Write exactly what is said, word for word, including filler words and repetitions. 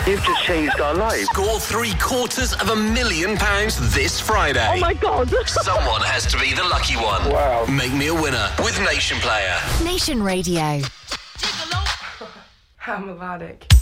You've just changed our lives. Score three quarters of a million pounds this Friday. Oh my God. Someone has to be the lucky one. Wow. Make me a winner with Nation Player. Nation Radio. How melodic.